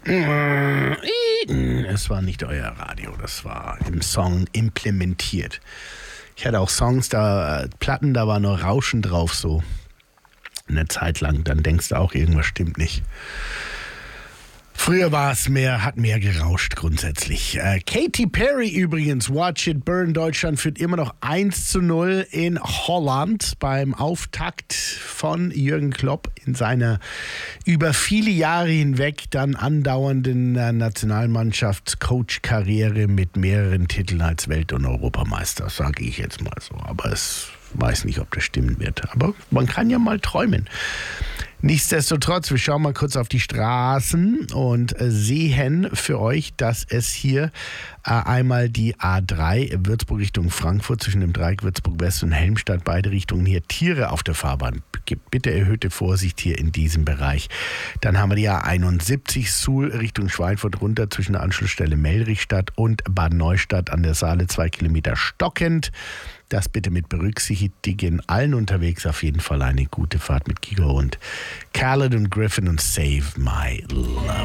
Es war nicht euer Radio, das war im Song implementiert. Ich hatte auch Songs, Platten, da war nur Rauschen drauf, so eine Zeit lang. Dann denkst du auch, irgendwas stimmt nicht. Früher war es hat mehr gerauscht grundsätzlich. Katy Perry übrigens, Watch It Burn. Deutschland führt immer noch 1:0 in Holland beim Auftakt von Jürgen Klopp in seiner über viele Jahre hinweg dann andauernden Nationalmannschafts-Coach-Karriere mit mehreren Titeln als Welt- und Europameister, sage ich jetzt mal so. Aber es weiß nicht, ob das stimmen wird. Aber man kann ja mal träumen. Nichtsdestotrotz, wir schauen mal kurz auf die Straßen und sehen für euch, dass es hier einmal die A3 Würzburg Richtung Frankfurt zwischen dem Dreieck Würzburg West und Helmstadt, beide Richtungen hier Tiere auf der Fahrbahn gibt. Bitte erhöhte Vorsicht hier in diesem Bereich. Dann haben wir die A71 Suhl Richtung Schweinfurt runter zwischen der Anschlussstelle Mellrichstadt und Bad Neustadt an der Saale 2 Kilometer stockend. Das bitte mit berücksichtigen. Allen unterwegs auf jeden Fall eine gute Fahrt mit Giga und Khaled und Griffin und Save My Love.